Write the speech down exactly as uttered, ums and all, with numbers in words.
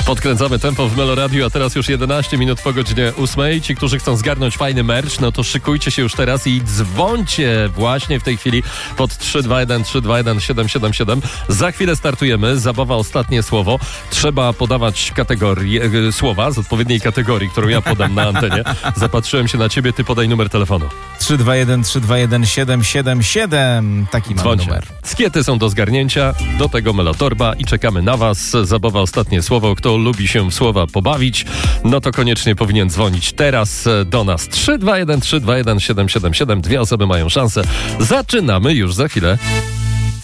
Podkręcamy tempo w Meloradiu, a teraz już jedenaście minut po godzinie ósmej. Ci, którzy chcą zgarnąć fajny merch, no to szykujcie się już teraz i dzwońcie właśnie w tej chwili pod trzy dwa jeden trzy dwa jeden siedem siedem siedem. Za chwilę startujemy. Zabawa ostatnie słowo. Trzeba podawać kategorię, e, słowa z odpowiedniej kategorii, którą ja podam na antenie. Zapatrzyłem się na ciebie, ty podaj numer telefonu. trzy dwa jeden trzy dwa jeden siedem siedem siedem. Taki mamy Dzwońcie. numer. Skiety są do zgarnięcia, do tego Melotorba i czekamy na was. Zabawa ostatnie słowo. Kto lubi się w słowa pobawić, no to koniecznie powinien dzwonić teraz do nas. trzy dwa jeden trzy dwa jeden siedem siedem siedem. Dwie osoby mają szansę. Zaczynamy już za chwilę.